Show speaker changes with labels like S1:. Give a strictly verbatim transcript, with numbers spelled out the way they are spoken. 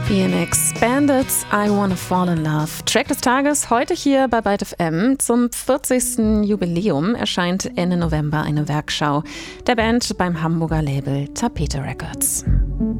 S1: Ian X Bandits, I Wanna Fall in Love. Track des Tages heute hier bei Byte F M. Zum vierzigsten Jubiläum erscheint Ende November eine Werkschau der Band beim Hamburger Label Tapete Records.